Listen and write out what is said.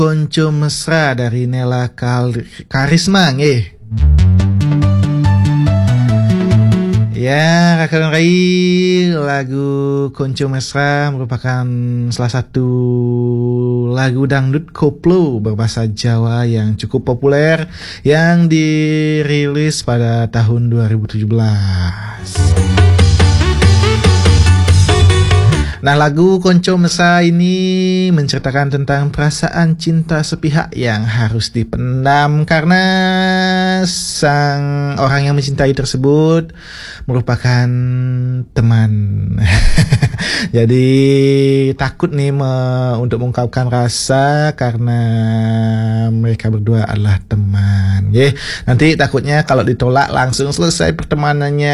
Konco Mesra dari Nela Karisma nggih. Ya, Kakak Rai, lagu Konco Mesra merupakan salah satu lagu dangdut koplo berbahasa Jawa yang cukup populer yang dirilis pada tahun 2017. Nah, lagu Konco Mesra ini menceritakan tentang perasaan cinta sepihak yang harus dipendam karena sang orang yang mencintai tersebut merupakan teman. Jadi takut nih untuk mengungkapkan rasa karena mereka berdua adalah teman. Nanti takutnya kalau ditolak langsung selesai pertemanannya.